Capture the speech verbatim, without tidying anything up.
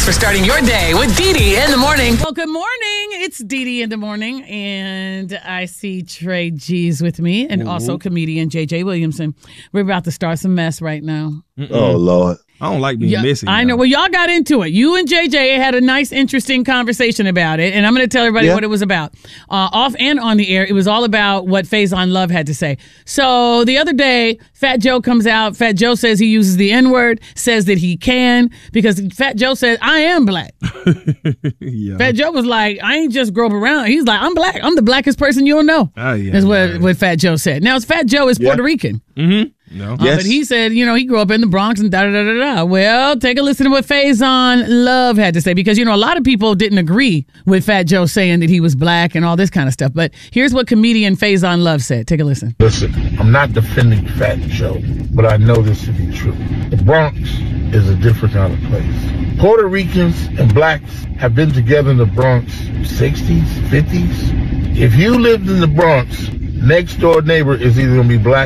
Thanks for starting your day with Dee Dee in the morning. Well, good morning. It's Dee Dee in the morning, and I see Trey G's with me, and mm-hmm. also comedian J J Williamson. We're about to start some mess right now. Mm-mm. Oh, Lord. I don't like being yeah, messy. I know. Well, y'all got into it. You and J J had a nice, interesting conversation about it, and I'm going to tell everybody yeah. what it was about. Uh, off and on the air, it was all about what Faison Love had to say. So the other day, Fat Joe comes out. Fat Joe says he uses the N-word, says that he can, because Fat Joe said, I am black. yeah. Fat Joe was like, I ain't just grow up around. He's like, I'm black. I'm the blackest person you'll know. Oh, yeah. That's what, what Fat Joe said. Now, Fat Joe is yeah. Puerto Rican. Mm-hmm. No. Uh, yes. But he said, you know, he grew up in the Bronx and da da da da da. Well, take a listen to what Faison Love had to say, because, you know, a lot of people didn't agree with Fat Joe saying that he was black and all this kind of stuff. But here's what comedian Faison Love said. Take a listen. Listen, I'm not defending Fat Joe, but I know this to be true. The Bronx is a different kind of place. Puerto Ricans and blacks have been together in the Bronx sixties, fifties. If you lived in the Bronx, next door neighbor is either going to be black